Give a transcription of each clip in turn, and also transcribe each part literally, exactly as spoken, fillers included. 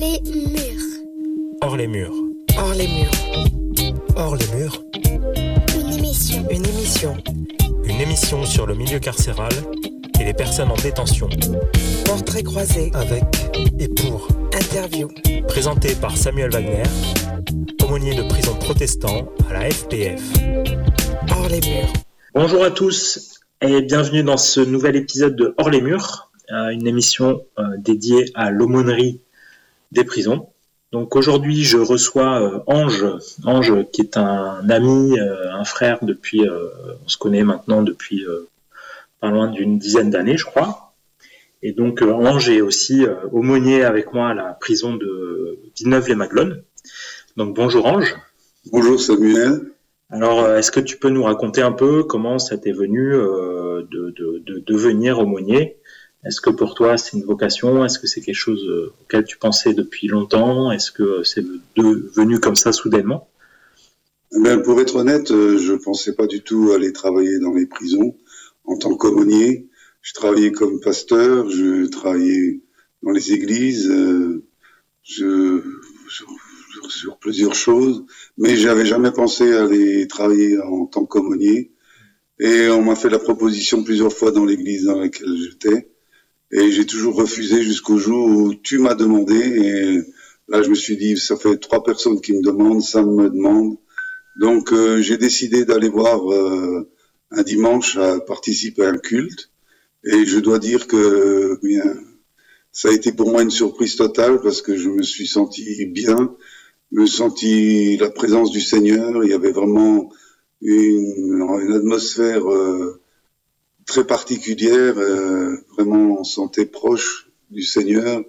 Les murs. Hors les murs. Hors les murs. Hors les murs. Une émission. Une émission. Une émission sur le milieu carcéral et les personnes en détention. Portrait croisé Avec et pour. Interview. Présenté par Samuel Wagner, aumônier de prison protestant à la F P F. Hors les murs. Bonjour à tous et bienvenue dans ce nouvel épisode de Hors les murs, une émission dédiée à l'aumônerie des prisons. Donc aujourd'hui, je reçois euh, Ange, Ange qui est un ami, euh, un frère depuis, euh, on se connaît maintenant depuis euh, pas loin d'une dizaine d'années, je crois. Et donc euh, Ange est aussi euh, aumônier avec moi à la prison de Villeneuve-les-Maglones. Donc bonjour Ange. Bonjour Samuel. Alors, euh, est-ce que tu peux nous raconter un peu comment ça t'est venu euh, de, de, de devenir aumônier ? Est-ce que pour toi c'est une vocation ? Est-ce que c'est quelque chose auquel tu pensais depuis longtemps ? Est-ce que c'est devenu comme ça soudainement ? Ben, pour être honnête, je pensais pas du tout aller travailler dans les prisons en tant qu'aumônier. Je travaillais comme pasteur, je travaillais dans les églises, euh, je, sur, sur plusieurs choses, mais j'avais jamais pensé aller travailler en tant qu'aumônier. Et on m'a fait la proposition plusieurs fois dans l'église dans laquelle j'étais. Et j'ai toujours refusé jusqu'au jour où tu m'as demandé. Et là, je me suis dit, ça fait trois personnes qui me demandent, ça me demande. Donc, euh, j'ai décidé d'aller voir euh, un dimanche à participer à un culte. Et je dois dire que bien, ça a été pour moi une surprise totale parce que je me suis senti bien, me senti la présence du Seigneur. Il y avait vraiment une, une atmosphère euh, très particulière, euh, vraiment on sentait proche du Seigneur,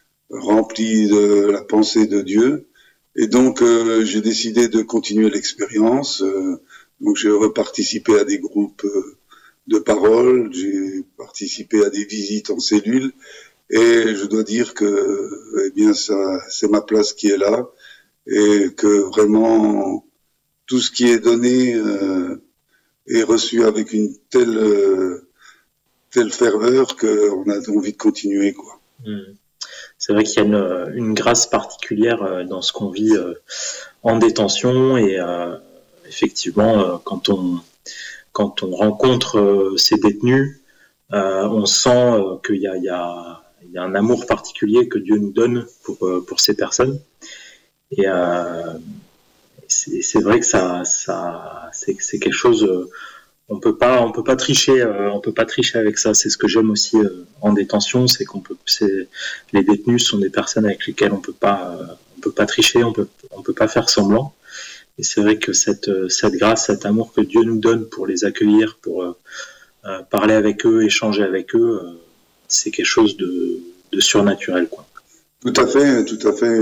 rempli de la pensée de Dieu. Et donc euh, j'ai décidé de continuer l'expérience. Euh, donc j'ai reparticipé à des groupes euh, de parole, j'ai participé à des visites en cellule, et je dois dire que eh bien ça, c'est ma place qui est là, et que vraiment tout ce qui est donné euh, est reçu avec une telle euh, telle ferveur qu'on a envie de continuer, quoi. Mmh. C'est vrai qu'il y a une, une grâce particulière dans ce qu'on vit euh, en détention et euh, effectivement euh, quand on quand on rencontre euh, ces détenus, euh, on sent euh, qu'il y a il y a il y a un amour particulier que Dieu nous donne pour euh, pour ces personnes et euh, c'est, c'est vrai que ça ça c'est c'est quelque chose euh, on peut pas on peut pas tricher euh, on peut pas tricher avec ça. C'est ce que j'aime aussi euh, en détention, c'est qu'on peut c'est les détenus sont des personnes avec lesquelles on peut pas euh, on peut pas tricher, on peut on peut pas faire semblant. Et c'est vrai que cette cette grâce, cet amour que Dieu nous donne pour les accueillir, pour euh, euh, parler avec eux, échanger avec eux, euh, c'est quelque chose de de surnaturel, quoi. Tout à fait, tout à fait.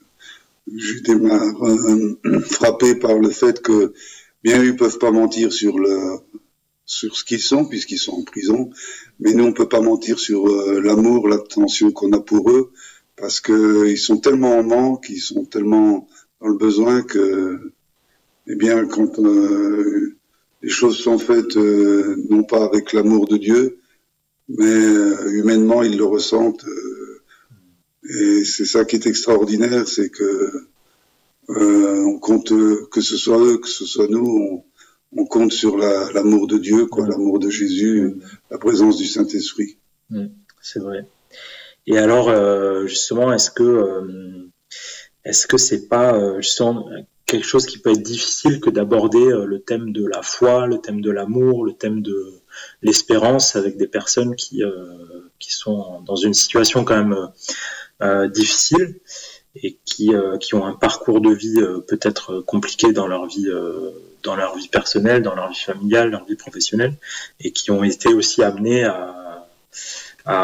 Je démarre euh, frappé par le fait que bien ils peuvent pas mentir sur le sur ce qu'ils sont puisqu'ils sont en prison, mais nous on peut pas mentir sur euh, l'amour, l'attention qu'on a pour eux parce que ils sont tellement en manque, ils sont tellement dans le besoin que eh bien quand euh, les choses sont faites euh, non pas avec l'amour de Dieu, mais euh, humainement ils le ressentent euh, et c'est ça qui est extraordinaire, c'est que Euh, on compte, euh, que ce soit eux, que ce soit nous, on, on compte sur la, l'amour de Dieu, quoi, mmh. l'amour de Jésus, mmh. la présence du Saint-Esprit. Mmh, c'est vrai. Et alors, euh, justement, est-ce que, euh, est-ce que c'est pas euh, justement quelque chose qui peut être difficile que d'aborder euh, le thème de la foi, le thème de l'amour, le thème de l'espérance avec des personnes qui euh, qui sont dans une situation quand même euh, difficile et qui euh, qui ont un parcours de vie euh, peut-être compliqué dans leur vie euh, dans leur vie personnelle, dans leur vie familiale, leur vie professionnelle, et qui ont été aussi amenés à à,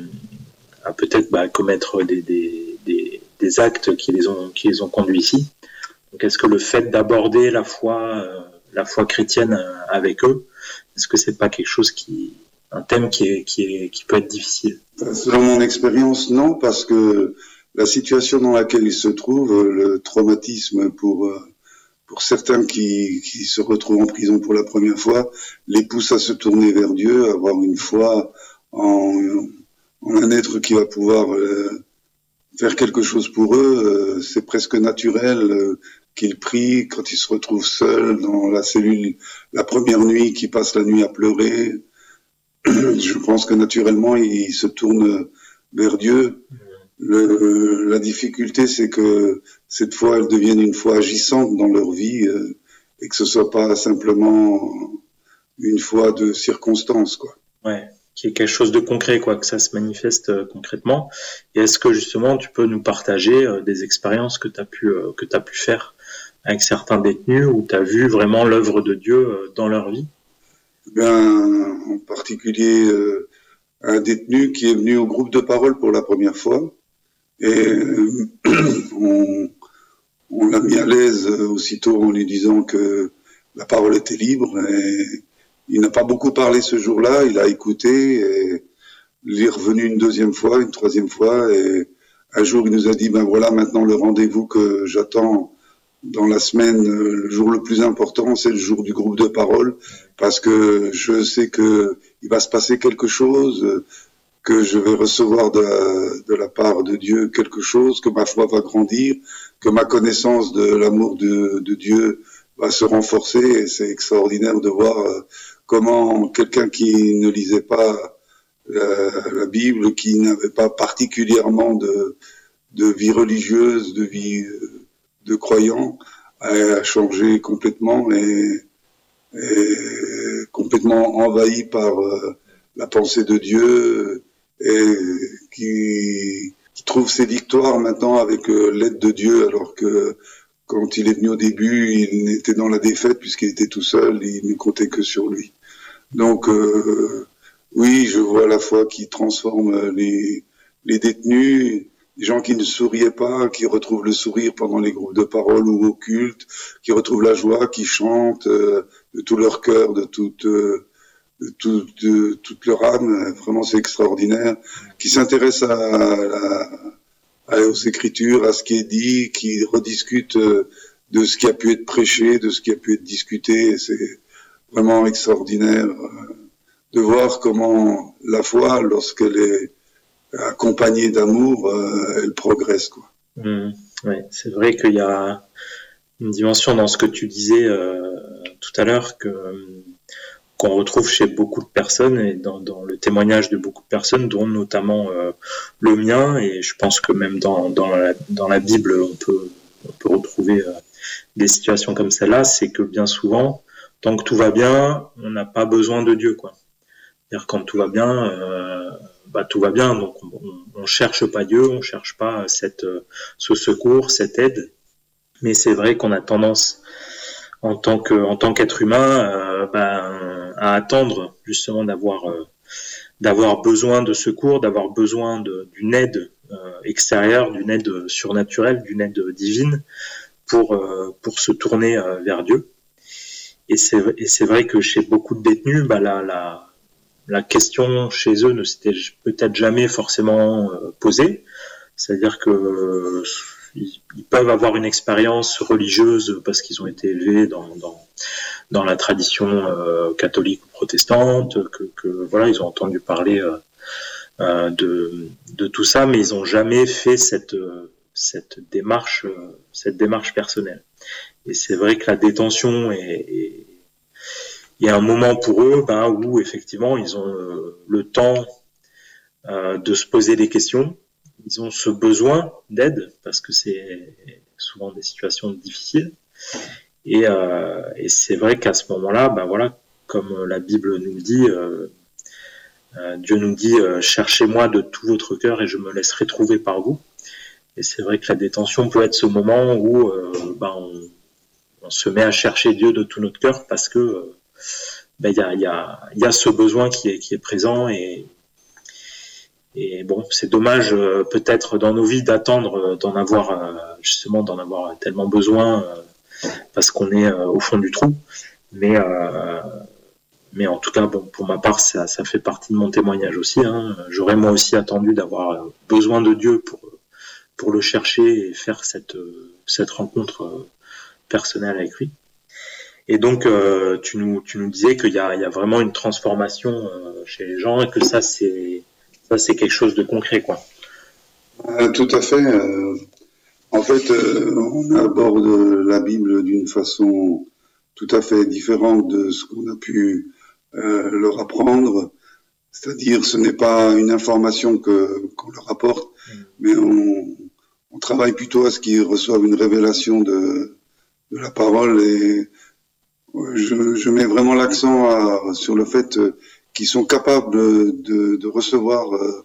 à peut-être bah, commettre des, des des des actes qui les ont qui les ont conduits ici. Donc est-ce que le fait d'aborder la foi euh, la foi chrétienne avec eux, est-ce que c'est pas quelque chose qui un thème qui est qui est qui peut être difficile ? Selon mon expérience, non, parce que la situation dans laquelle ils se trouvent, le traumatisme pour pour certains qui qui se retrouvent en prison pour la première fois, les pousse à se tourner vers Dieu, à avoir une foi en, en un être qui va pouvoir euh, faire quelque chose pour eux, euh, c'est presque naturel euh, qu'ils prient quand ils se retrouvent seuls dans la cellule la première nuit, qu'ils passent la nuit à pleurer. Je pense que naturellement, ils se tournent vers Dieu. Le, la difficulté, c'est que cette foi, elle devienne une foi agissante dans leur vie euh, et que ce soit pas simplement une foi de circonstance, quoi. Ouais, qui est quelque chose de concret, quoi, que ça se manifeste euh, concrètement. Et est-ce que justement, tu peux nous partager euh, des expériences que tu as pu euh, que tu as pu faire avec certains détenus où tu as vu vraiment l'œuvre de Dieu euh, dans leur vie? Ben, en particulier euh, un détenu qui est venu au groupe de parole pour la première fois. Et euh, on, on l'a mis à l'aise aussitôt en lui disant que la parole était libre. Et il n'a pas beaucoup parlé ce jour-là, il a écouté. Et il est revenu une deuxième fois, une troisième fois. Et un jour, il nous a dit, ben voilà, maintenant le rendez-vous que j'attends dans la semaine, le jour le plus important, c'est le jour du groupe de parole, parce que je sais que il va se passer quelque chose, que je vais recevoir de la, de la part de Dieu quelque chose, que ma foi va grandir, que ma connaissance de l'amour de, de Dieu va se renforcer. Et c'est extraordinaire de voir comment quelqu'un qui ne lisait pas la, la Bible, qui n'avait pas particulièrement de, de vie religieuse, de vie de croyant, a changé complètement et, et complètement envahi par euh, la pensée de Dieu et qui, qui trouve ses victoires maintenant avec euh, l'aide de Dieu, alors que quand il est venu au début, il était dans la défaite puisqu'il était tout seul, il ne comptait que sur lui. Donc euh, oui, je vois la foi qui transforme les, les détenus, des gens qui ne souriaient pas, qui retrouvent le sourire pendant les groupes de parole ou au culte, qui retrouvent la joie, qui chantent euh, de tout leur cœur, de toute, euh, de, tout, de toute leur âme. Vraiment, c'est extraordinaire. Qui s'intéressent à, à, à, aux Écritures, à ce qui est dit, qui rediscutent euh, de ce qui a pu être prêché, de ce qui a pu être discuté. Et c'est vraiment extraordinaire euh, de voir comment la foi, lorsqu'elle est accompagnée d'amour, euh, elle progresse, quoi. Mmh, ouais, c'est vrai qu'il y a une dimension dans ce que tu disais euh, tout à l'heure que qu'on retrouve chez beaucoup de personnes et dans, dans le témoignage de beaucoup de personnes, dont notamment euh, le mien, et je pense que même dans dans la dans la Bible on peut on peut retrouver euh, des situations comme celle-là. C'est que bien souvent, tant que tout va bien, on n'a pas besoin de Dieu, quoi. C'est-à-dire quand tout va bien. Euh, Bah, tout va bien, donc on, on cherche pas Dieu, on cherche pas cette, ce secours, cette aide. Mais c'est vrai qu'on a tendance, en tant que, en tant qu'être humain, euh, ben, à attendre justement d'avoir, euh, d'avoir besoin de secours, d'avoir besoin de, d'une aide euh, extérieure, d'une aide surnaturelle, d'une aide divine, pour, euh, pour se tourner euh, vers Dieu. Et c'est, et c'est vrai que chez beaucoup de détenus, bah, la, la La question chez eux ne s'était peut-être jamais forcément euh, posée. C'est-à-dire que euh, ils, ils peuvent avoir une expérience religieuse parce qu'ils ont été élevés dans, dans, dans la tradition euh, catholique ou protestante, que, que voilà, ils ont entendu parler euh, euh, de, de tout ça, mais ils n'ont jamais fait cette, cette démarche, cette démarche personnelle. Et c'est vrai que la détention est, est il y a un moment pour eux ben, où effectivement ils ont euh, le temps euh, de se poser des questions, ils ont ce besoin d'aide parce que c'est souvent des situations difficiles et, euh, et c'est vrai qu'à ce moment-là, ben voilà, comme la Bible nous le dit, euh, euh, Dieu nous dit euh, cherchez-moi de tout votre cœur et je me laisserai trouver par vous. Et c'est vrai que la détention peut être ce moment où euh, ben, on, on se met à chercher Dieu de tout notre cœur parce que euh, ben, y a, y a, y a ce besoin qui est, qui est présent et, et bon, c'est dommage euh, peut-être dans nos vies d'attendre euh, d'en avoir euh, justement d'en avoir tellement besoin euh, parce qu'on est euh, au fond du trou, mais euh, mais en tout cas bon, pour ma part ça, ça fait partie de mon témoignage aussi, hein. J'aurais moi aussi attendu d'avoir besoin de Dieu pour pour le chercher et faire cette cette rencontre personnelle avec lui. Et donc, euh, tu nous, tu nous disais qu'il y a, il y a vraiment une transformation euh, chez les gens et que ça, c'est, ça, c'est quelque chose de concret, quoi. Euh, tout à fait. Euh, en fait, euh, on aborde la Bible d'une façon tout à fait différente de ce qu'on a pu euh, leur apprendre. C'est-à-dire, ce n'est pas une information que qu'on leur apporte, mais on, on travaille plutôt à ce qu'ils reçoivent une révélation de, de la parole. Et je, je mets vraiment l'accent à, sur le fait qu'ils sont capables de, de, de recevoir euh,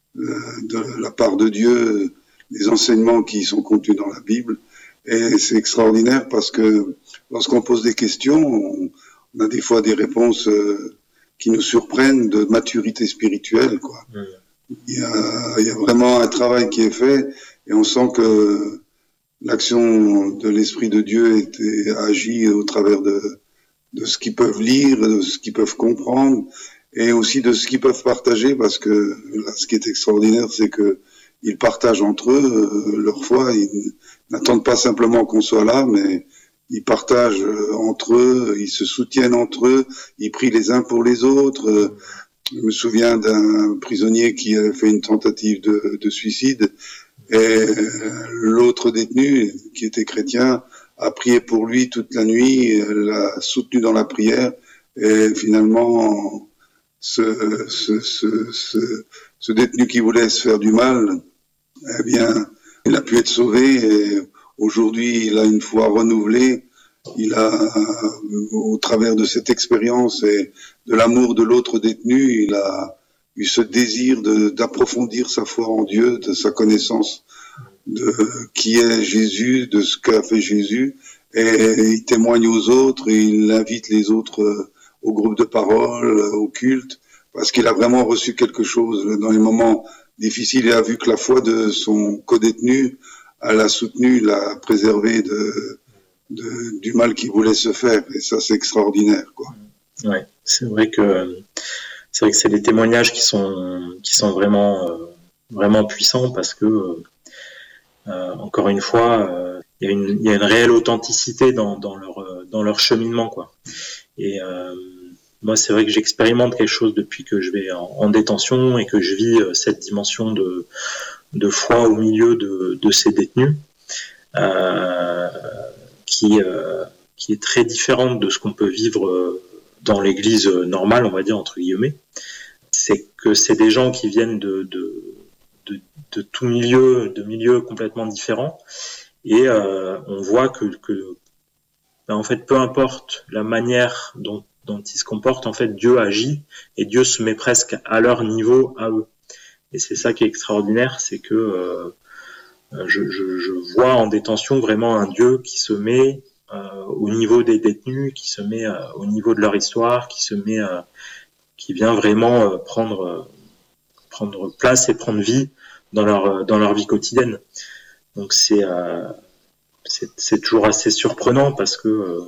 de la part de Dieu les enseignements qui sont contenus dans la Bible. Et c'est extraordinaire parce que lorsqu'on pose des questions, on, on a des fois des réponses euh, qui nous surprennent de maturité spirituelle, quoi. Mmh. Il y a, il y a vraiment un travail qui est fait et on sent que l'action de l'Esprit de Dieu était agit au travers de, de ce qu'ils peuvent lire, de ce qu'ils peuvent comprendre et aussi de ce qu'ils peuvent partager, parce que là, ce qui est extraordinaire, c'est que ils partagent entre eux euh, leur foi. Ils n'attendent pas simplement qu'on soit là, mais ils partagent euh, entre eux, ils se soutiennent entre eux, ils prient les uns pour les autres. Euh, je me souviens d'un prisonnier qui avait fait une tentative de, de suicide, et euh, l'autre détenu, qui était chrétien, a prié pour lui toute la nuit, l'a soutenu dans la prière, et finalement, ce, ce, ce, ce, ce détenu qui voulait se faire du mal, eh bien, il a pu être sauvé, et aujourd'hui, il a une foi renouvelée. Il a, au travers de cette expérience et de l'amour de l'autre détenu, il a eu ce désir de, d'approfondir sa foi en Dieu, de sa connaissance de qui est Jésus, de ce qu'a fait Jésus, et il témoigne aux autres, et il invite les autres au groupe de parole, au culte, parce qu'il a vraiment reçu quelque chose dans les moments difficiles. Il a vu que la foi de son codétenu, elle l'a soutenu, l'a préservé de, de, du mal qu'il voulait se faire, et ça c'est extraordinaire, quoi. Ouais, c'est vrai que c'est vrai que c'est des témoignages qui sont qui sont vraiment euh, vraiment puissants, parce que euh, encore une fois, euh, il y a une il y a une réelle authenticité dans dans leur dans leur cheminement, quoi. Et euh, moi, c'est vrai que j'expérimente quelque chose depuis que je vais en, en détention et que je vis euh, cette dimension de de foi au milieu de de ces détenus, euh, qui euh, qui est très différente de ce qu'on peut vivre euh, dans l'église normale, on va dire, entre guillemets. C'est que c'est des gens qui viennent de, de, de, de tout milieu, de milieux complètement différents. Et euh, on voit que, que ben en fait, peu importe la manière dont, dont ils se comportent, en fait, Dieu agit et Dieu se met presque à leur niveau, à eux. Et c'est ça qui est extraordinaire, c'est que euh, je, je, je vois en détention vraiment un Dieu qui se met Euh, au niveau des détenus, qui se met euh, au niveau de leur histoire, qui se met, euh, qui vient vraiment euh, prendre euh, prendre place et prendre vie dans leur euh, dans leur vie quotidienne. Donc c'est euh, c'est, c'est toujours assez surprenant, parce que euh,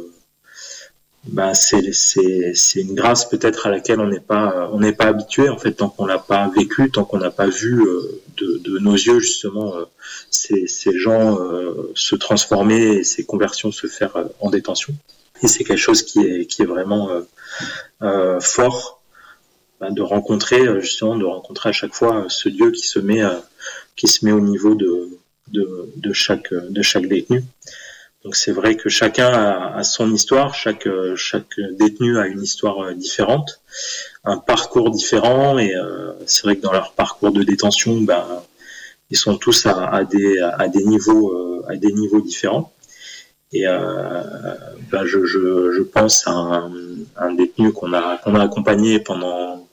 bah c'est c'est c'est une grâce peut-être à laquelle on n'est pas on n'est pas habitué, en fait, tant qu'on l'a pas vécu, tant qu'on n'a pas vu euh, de, de nos yeux justement euh, ces ces gens euh, se transformer et ces conversions se faire euh, en détention. Et c'est quelque chose qui est qui est vraiment euh, euh, fort, bah, de rencontrer justement de rencontrer à chaque fois ce Dieu qui se met euh, qui se met au niveau de de de chaque de chaque détenu. Donc c'est vrai que chacun a, a son histoire, chaque chaque détenu a une histoire différente, un parcours différent, et euh, c'est vrai que dans leur parcours de détention, ben ils sont tous à, à des à des niveaux euh, à des niveaux différents. Et euh, ben je je je pense à un, un détenu qu'on a qu'on a accompagné pendant,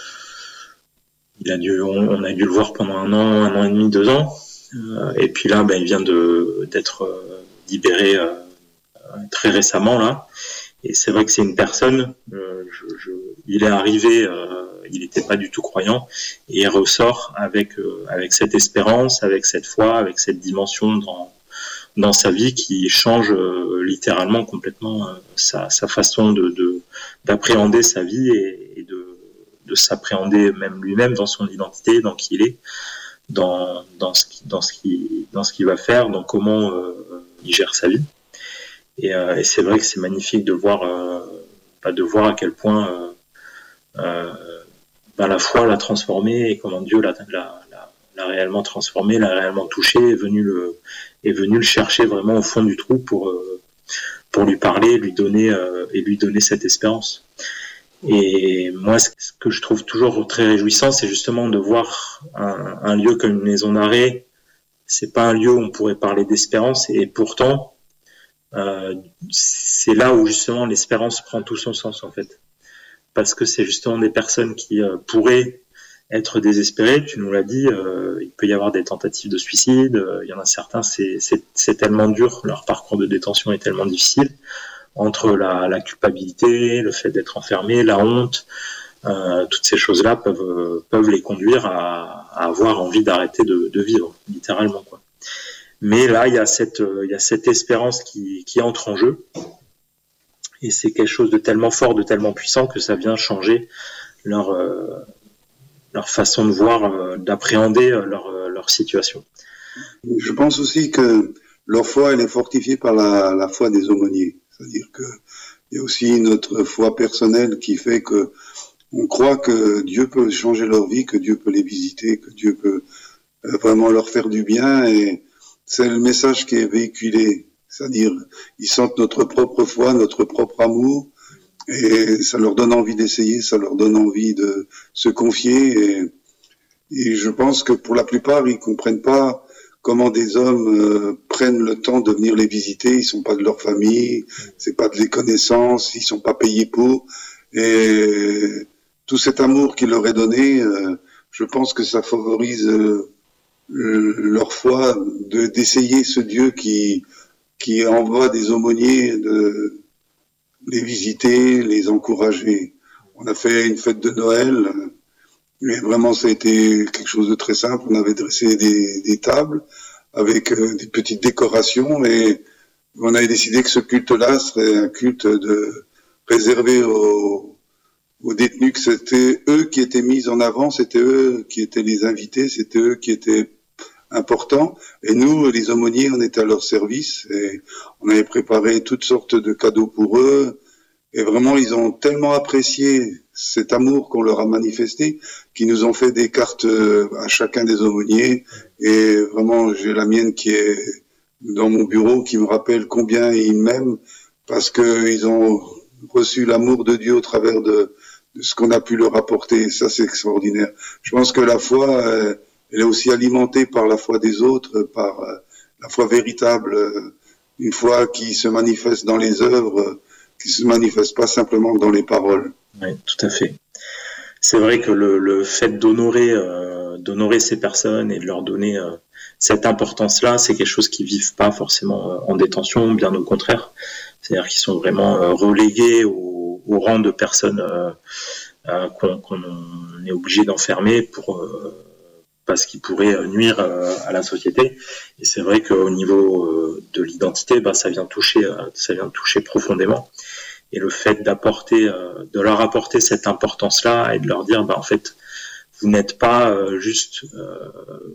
il a dû on, on a dû le voir pendant un an, un an et demi, deux ans, euh, et puis là ben il vient de d'être euh, libéré euh, très récemment là, et c'est vrai que c'est une personne, euh, je, je, il est arrivé, euh, il n'était pas du tout croyant, et il ressort avec euh, avec cette espérance, avec cette foi, avec cette dimension dans dans sa vie qui change euh, littéralement complètement euh, sa sa façon de, de d'appréhender sa vie, et, et de de s'appréhender même lui-même dans son identité, dans qui il est, dans dans ce qui dans ce qui dans ce qu'il va faire, dans comment euh, il gère sa vie. Et, euh, et c'est vrai que c'est magnifique de voir, euh, bah, de voir à quel point euh, euh, bah, la foi l'a transformé, et comment Dieu l'a, l'a, l'a, l'a réellement transformé, l'a réellement touché, est venu le, est venu le chercher vraiment au fond du trou pour, euh, pour lui parler, lui donner euh, et lui donner cette espérance. Et moi, ce que je trouve toujours très réjouissant, c'est justement de voir un, un lieu comme une maison d'arrêt. C'est pas un lieu où on pourrait parler d'espérance, et pourtant, euh, c'est là où justement l'espérance prend tout son sens en fait, parce que c'est justement des personnes qui euh, pourraient être désespérées. Tu nous l'as dit, euh, il peut y avoir des tentatives de suicide. Euh, il y en a certains, c'est, c'est, c'est tellement dur, leur parcours de détention est tellement difficile. Entre la, la culpabilité, le fait d'être enfermé, la honte, euh, toutes ces choses-là peuvent peuvent les conduire à, à avoir envie d'arrêter de, de vivre, littéralement, quoi. Mais là, il y a cette il y a cette espérance qui qui entre en jeu, et c'est quelque chose de tellement fort, de tellement puissant que ça vient changer leur euh, leur façon de voir, euh, d'appréhender leur leur situation. Je pense aussi que leur foi, elle est fortifiée par la, la foi des aumôniers. C'est-à-dire que il y a aussi notre foi personnelle qui fait que on croit que Dieu peut changer leur vie, que Dieu peut les visiter, que Dieu peut euh, vraiment leur faire du bien, et c'est le message qui est véhiculé. C'est-à-dire, ils sentent notre propre foi, notre propre amour, et ça leur donne envie d'essayer, ça leur donne envie de se confier, et, et je pense que pour la plupart, ils comprennent pas comment des hommes euh, prennent le temps de venir les visiter. Ils sont pas de leur famille, c'est pas de les connaissances, ils sont pas payés pour. Et tout cet amour qu'il leur est donné, euh, je pense que ça favorise euh, leur foi de d'essayer ce Dieu qui qui envoie des aumôniers de les visiter, les encourager. On a fait une fête de Noël. Mais vraiment, ça a été quelque chose de très simple. On avait dressé des, des tables avec euh, des petites décorations, et on avait décidé que ce culte-là serait un culte de réservé aux, aux détenus, que c'était eux qui étaient mis en avant, c'était eux qui étaient les invités, c'était eux qui étaient importants. Et nous, les aumôniers, on était à leur service, et on avait préparé toutes sortes de cadeaux pour eux. Et vraiment, ils ont tellement apprécié cet amour qu'on leur a manifesté, qu'ils nous ont fait des cartes à chacun des aumôniers. Et vraiment, j'ai la mienne qui est dans mon bureau, qui me rappelle combien ils m'aiment, parce qu'ils ont reçu l'amour de Dieu au travers de, de ce qu'on a pu leur apporter. Ça, c'est extraordinaire. Je pense que la foi, elle est aussi alimentée par la foi des autres, par la foi véritable, une foi qui se manifeste dans les œuvres, qui se manifeste pas simplement dans les paroles. Oui, tout à fait. C'est vrai que le, le fait d'honorer, euh, d'honorer ces personnes et de leur donner euh, cette importance-là, c'est quelque chose qu'ils vivent pas forcément euh, en détention, bien au contraire. C'est-à-dire qu'ils sont vraiment euh, relégués au, au rang de personnes euh, euh, qu'on, qu'on est obligé d'enfermer pour euh, parce qu'ils pourraient nuire euh, à la société. Et c'est vrai qu'au niveau euh, de l'identité, bah, ça vient toucher, euh, ça vient toucher profondément. Et le fait d'apporter, euh, de leur apporter cette importance-là et de leur dire, bah, en fait, vous n'êtes pas euh, juste euh,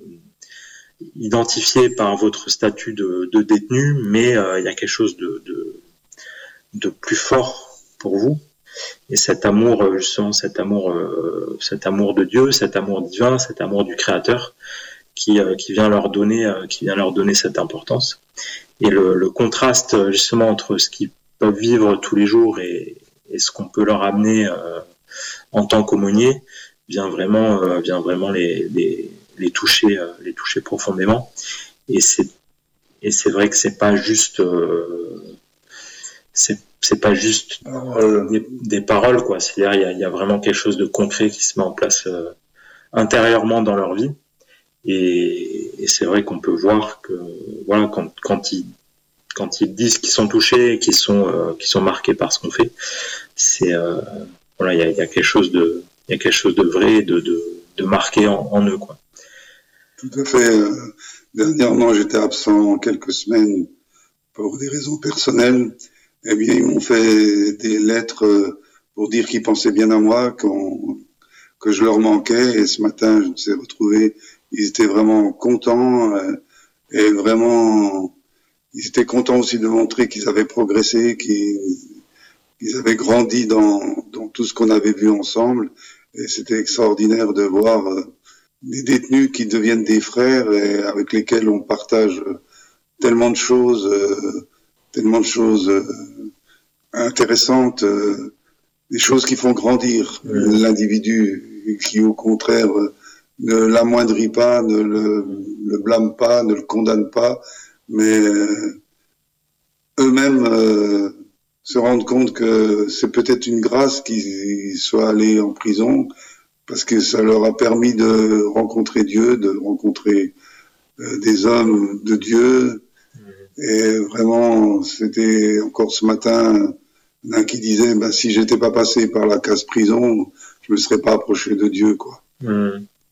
identifié par votre statut de, de détenu, mais euh, il y a quelque chose de, de, de plus fort pour vous. Et cet amour, justement, cet amour, euh, cet amour de Dieu, cet amour divin, cet amour du Créateur, qui, euh, qui vient leur donner, euh, qui vient leur donner cette importance. Et le, le contraste, justement, entre ce qu'ils peuvent vivre tous les jours et, et ce qu'on peut leur amener euh, en tant qu'aumônier, vient vraiment, euh, vient vraiment les, les, les toucher, euh, les toucher profondément. Et c'est, et c'est vrai que c'est pas juste, euh, c'est c'est pas juste des, des paroles, quoi. C'est-à-dire, il y a, il y a vraiment quelque chose de concret qui se met en place euh, intérieurement dans leur vie. Et, et c'est vrai qu'on peut voir que, voilà, quand, quand ils, quand ils disent qu'ils sont touchés et qu'ils sont, euh, qu'ils sont marqués par ce qu'on fait, c'est, euh, voilà, il y a, il y a quelque chose de, il y a quelque chose de vrai, de, de, de marqué en, en eux, quoi. Tout à fait. Dernièrement, j'étais absent quelques semaines pour des raisons personnelles. Eh bien, ils m'ont fait des lettres pour dire qu'ils pensaient bien à moi, qu'on, que je leur manquais. Et ce matin, je me suis retrouvé, ils étaient vraiment contents et vraiment, ils étaient contents aussi de montrer qu'ils avaient progressé, qu'ils, qu'ils avaient grandi dans, dans tout ce qu'on avait vu ensemble. Et c'était extraordinaire de voir des détenus qui deviennent des frères et avec lesquels on partage tellement de choses, euh, tellement de choses euh, intéressantes, euh, des choses qui font grandir mmh. l'individu, qui au contraire ne l'amoindrit pas, ne le, le blâme pas, ne le condamne pas, mais euh, eux-mêmes euh, se rendent compte que c'est peut-être une grâce qu'ils soient allés en prison, parce que ça leur a permis de rencontrer Dieu, de rencontrer euh, des hommes de Dieu. Mmh. Et vraiment, c'était encore ce matin, un qui disait, ben, si j'étais pas passé par la case prison, je me serais pas approché de Dieu, quoi. Mmh.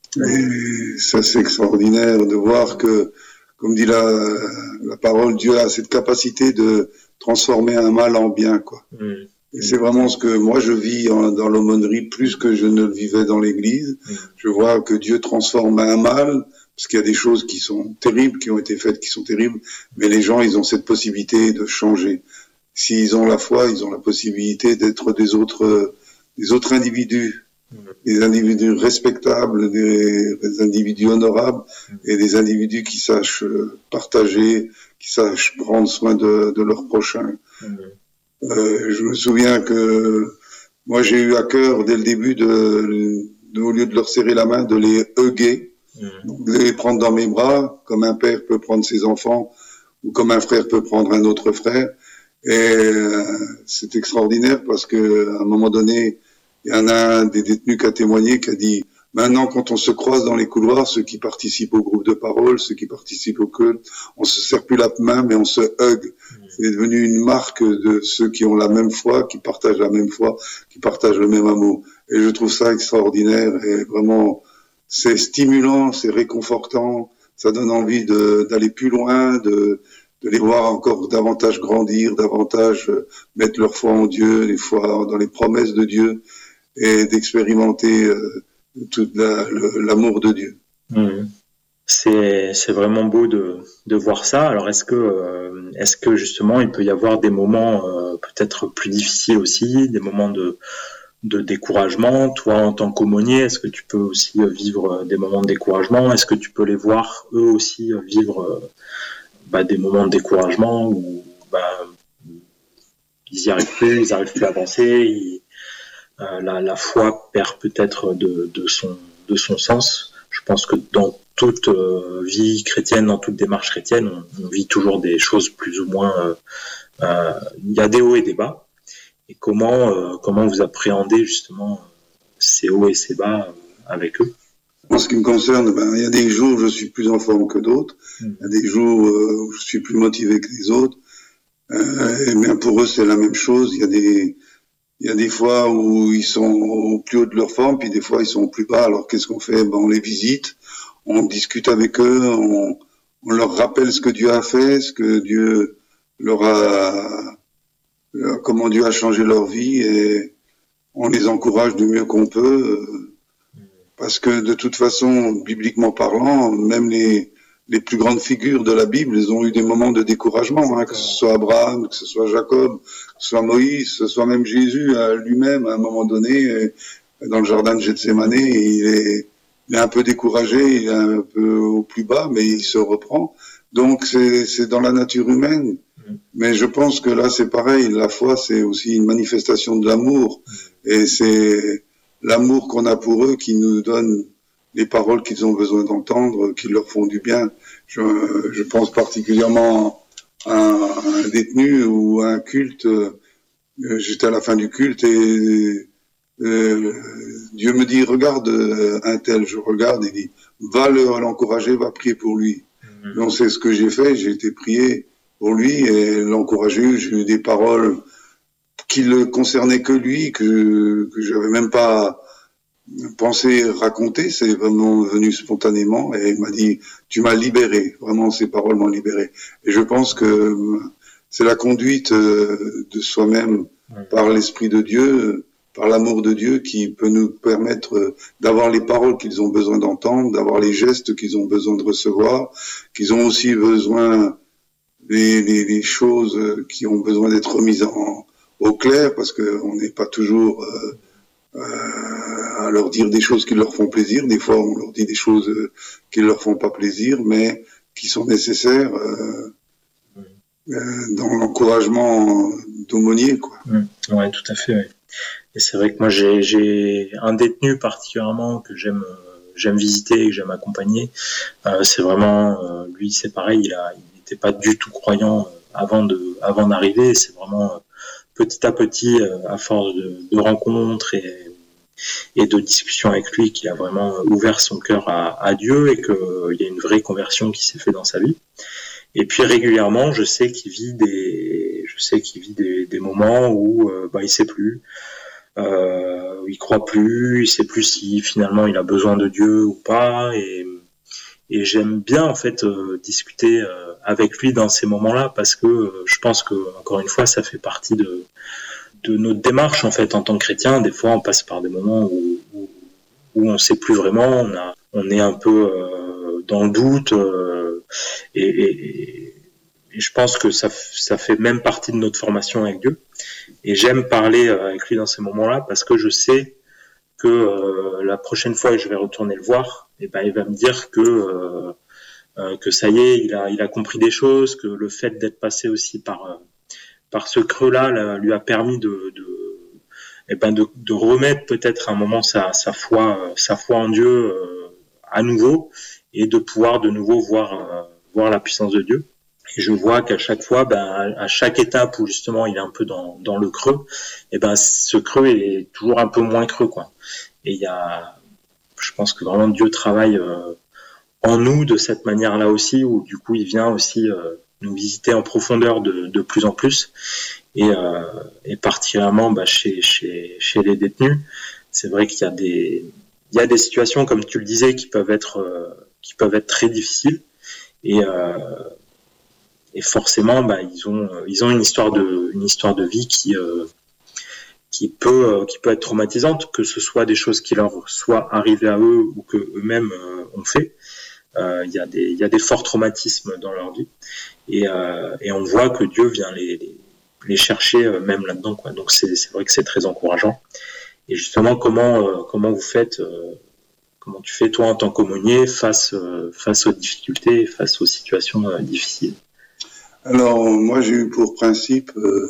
Et ça, c'est extraordinaire de voir que, comme dit la, la parole, Dieu a cette capacité de transformer un mal en bien, quoi. Mmh. Et c'est vraiment ce que moi je vis en, dans l'aumônerie plus que je ne le vivais dans l'église. Mmh. Je vois que Dieu transforme un mal, parce qu'il y a des choses qui sont terribles, qui ont été faites, qui sont terribles, mais les gens, ils ont cette possibilité de changer. S'ils ont la foi, ils ont la possibilité d'être des autres, des autres individus, mmh. des individus respectables, des, des individus honorables, mmh. et des individus qui sachent partager, qui sachent prendre soin de, de leurs prochains. Mmh. Euh, je me souviens que moi j'ai eu à cœur dès le début de, de au lieu de leur serrer la main, de les huguer, mmh. de les prendre dans mes bras, comme un père peut prendre ses enfants ou comme un frère peut prendre un autre frère. Et euh, c'est extraordinaire parce que à un moment donné, il y en a un des détenus qui a témoigné, qui a dit: maintenant, quand on se croise dans les couloirs, ceux qui participent au groupe de parole, ceux qui participent au culte, on se serre plus la main, mais on se hug. Mmh. C'est devenu une marque de ceux qui ont la même foi, qui partagent la même foi, qui partagent le même amour. Et je trouve ça extraordinaire et vraiment, c'est stimulant, c'est réconfortant, ça donne envie de, d'aller plus loin, de, de les voir encore davantage grandir, davantage mettre leur foi en Dieu, les foi dans les promesses de Dieu et d'expérimenter euh, tout la, le, l'amour de Dieu. Mmh. C'est, c'est vraiment beau de, de voir ça. Alors est-ce que, euh, est-ce que justement il peut y avoir des moments euh, peut-être plus difficiles aussi, des moments de, de découragement? Toi en tant qu'aumônier, est-ce que tu peux aussi vivre des moments de découragement? Est-ce que tu peux les voir eux aussi vivre euh, bah, des moments de découragement où bah, ils y arrivent plus, ils arrivent plus à avancer, ils, euh, la, la foi perd peut-être de, de son de son sens? Je pense que dans toute euh, vie chrétienne, dans toute démarche chrétienne, on, on vit toujours des choses plus ou moins. Euh, euh, il y a des hauts et des bas. Et comment euh, comment vous appréhendez justement ces hauts et ces bas avec eux? En ce qui me concerne, ben il y a des jours où je suis plus en forme que d'autres. Mmh. Il y a des jours euh, où je suis plus motivé que les autres. Euh, et bien pour eux c'est la même chose. Il y a des il y a des fois où ils sont au plus haut de leur forme, puis des fois ils sont au plus bas. Alors qu'est-ce qu'on fait? Ben on les visite, on discute avec eux, on, on leur rappelle ce que Dieu a fait, ce que Dieu leur a, comment Dieu a changé leur vie, et on les encourage du mieux qu'on peut, parce que de toute façon, bibliquement parlant, même les les plus grandes figures de la Bible, ils ont eu des moments de découragement, hein, que ce soit Abraham, que ce soit Jacob, que ce soit Moïse, que ce soit même Jésus à lui-même, à un moment donné, dans le jardin de Gethsémane, il est, il est un peu découragé, il est un peu au plus bas, mais il se reprend. Donc c'est, c'est dans la nature humaine. Mais je pense que là c'est pareil, la foi c'est aussi une manifestation de l'amour, et c'est l'amour qu'on a pour eux qui nous donne les paroles qu'ils ont besoin d'entendre, qui leur font du bien. Je, je pense particulièrement à un, à un détenu ou à un culte. J'étais à la fin du culte et euh, Dieu me dit: regarde un tel. Je regarde et dit: va le, l'encourager, va prier pour lui. Mmh. Donc c'est ce que j'ai fait. J'ai été prier pour lui et l'encourager. J'ai eu des paroles qui le concernaient que lui, que que j'avais même pas pensé raconter, c'est vraiment venu spontanément, et il m'a dit: tu m'as libéré, vraiment ces paroles m'ont libéré. Et je pense que c'est la conduite de soi-même par l'Esprit de Dieu, par l'amour de Dieu, qui peut nous permettre d'avoir les paroles qu'ils ont besoin d'entendre, d'avoir les gestes qu'ils ont besoin de recevoir, qu'ils ont aussi besoin des, des, des choses qui ont besoin d'être remises en, au clair, parce qu'on n'est pas toujours euh, euh, à leur dire des choses qui leur font plaisir. Des fois, on leur dit des choses euh, qui leur font pas plaisir, mais qui sont nécessaires euh, euh, dans l'encouragement d'aumônier, quoi. Mmh. Ouais, tout à fait. Ouais. Et c'est vrai que moi, j'ai, j'ai un détenu particulièrement que j'aime, euh, j'aime visiter, que j'aime accompagner. Euh, c'est vraiment, euh, lui, c'est pareil. Il a, il n'était pas du tout croyant avant de, avant d'arriver. C'est vraiment euh, petit à petit, euh, à force de, de rencontres et et de discussions avec lui, qu'il a vraiment ouvert son cœur à, à Dieu et qu'il euh, y a une vraie conversion qui s'est faite dans sa vie. Et puis régulièrement, je sais qu'il vit des, je sais qu'il vit des, des moments où euh, bah il sait plus, euh, il croit plus, il sait plus si finalement il a besoin de Dieu ou pas. Et, et j'aime bien en fait euh, discuter euh, avec lui dans ces moments-là parce que euh, je pense que encore une fois, ça fait partie de de notre démarche en fait en tant que chrétien. Des fois on passe par des moments où, où, où on sait plus vraiment, on, a, on est un peu euh, dans le doute euh, et, et, et je pense que ça, ça fait même partie de notre formation avec Dieu et j'aime parler avec lui dans ces moments-là parce que je sais que euh, la prochaine fois que je vais retourner le voir, et ben, il va me dire que euh, euh, que ça y est, il a, il a compris des choses, que le fait d'être passé aussi par euh, par ce creux-là, là, lui a permis de, de, eh ben de, de remettre peut-être à un moment sa, sa foi, sa foi en Dieu euh, à nouveau, et de pouvoir de nouveau voir, euh, voir la puissance de Dieu. Et je vois qu'à chaque fois, ben, à chaque étape où justement il est un peu dans, dans le creux, et ben ce creux est toujours un peu moins creux, quoi. Et il y a, je pense que vraiment Dieu travaille euh, en nous de cette manière-là aussi, où du coup il vient aussi euh, nous visiter en profondeur de, de plus en plus et, euh, et particulièrement bah, chez, chez, chez les détenus. C'est vrai qu'il y a des, il y a des situations, comme tu le disais, qui peuvent être, euh, qui peuvent être très difficiles et, euh, et forcément bah, ils ont, ils ont une histoire de, une histoire de vie qui, euh, qui peut, euh, qui peut être traumatisante, que ce soit des choses qui leur soient arrivées à eux ou que eux-mêmes euh, ont fait. Il euh, y a des, il y a des forts traumatismes dans leur vie. Et, euh, et on voit que Dieu vient les, les, les chercher euh, même là-dedans, quoi. Donc c'est, c'est vrai que c'est très encourageant. Et justement, comment, euh, comment vous faites, euh, comment tu fais toi en tant qu'aumônier face, euh, face aux difficultés, face aux situations euh, difficiles? Alors moi j'ai eu pour principe, euh,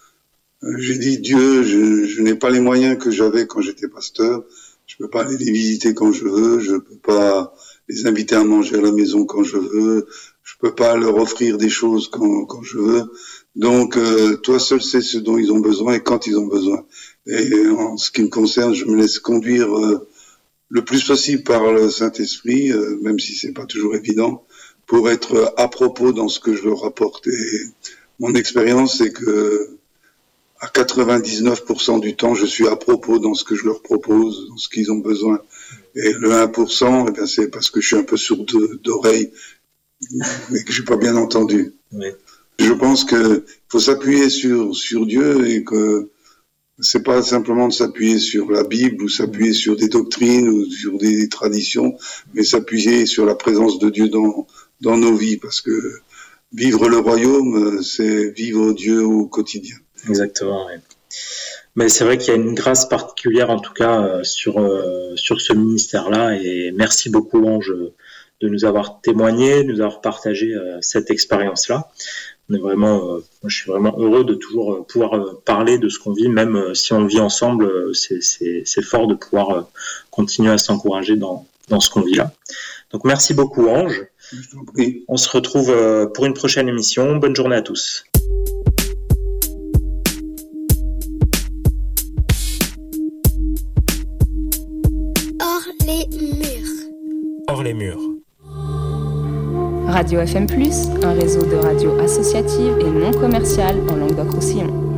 j'ai dit Dieu, je, je n'ai pas les moyens que j'avais quand j'étais pasteur. Je peux pas aller les visiter quand je veux, je peux pas les inviter à manger à la maison quand je veux, je peux pas leur offrir des choses quand, quand je veux. Donc, euh, toi seul sais ce dont ils ont besoin et quand ils ont besoin. Et en ce qui me concerne, je me laisse conduire euh, le plus possible par le Saint-Esprit, euh, même si c'est pas toujours évident, pour être à propos dans ce que je leur apporte. Et mon expérience, c'est que à quatre-vingt-dix-neuf pour cent du temps, je suis à propos dans ce que je leur propose, dans ce qu'ils ont besoin. Et le un pour cent, eh bien, c'est parce que je suis un peu sourd d'oreille et que j'ai pas bien entendu. Oui. Je pense que faut s'appuyer sur sur Dieu et que c'est pas simplement de s'appuyer sur la Bible ou s'appuyer sur des doctrines ou sur des traditions, mais s'appuyer sur la présence de Dieu dans dans nos vies, parce que vivre le royaume, c'est vivre Dieu au quotidien. Exactement, oui. Mais c'est vrai qu'il y a une grâce particulière, en tout cas, euh, sur euh, sur ce ministère-là. Et merci beaucoup, Ange, de nous avoir témoigné, de nous avoir partagé euh, cette expérience-là. On est vraiment, euh, moi, je suis vraiment heureux de toujours euh, pouvoir euh, parler de ce qu'on vit, même euh, si on le vit ensemble. Euh, c'est c'est c'est fort de pouvoir euh, continuer à s'encourager dans dans ce qu'on vit là. Donc merci beaucoup, Ange. Je t'en prie. On se retrouve euh, pour une prochaine émission. Bonne journée à tous. Hors les murs. Hors les murs. Radio F M plus, un réseau de radios associatives et non commerciales en Languedoc-Roussillon.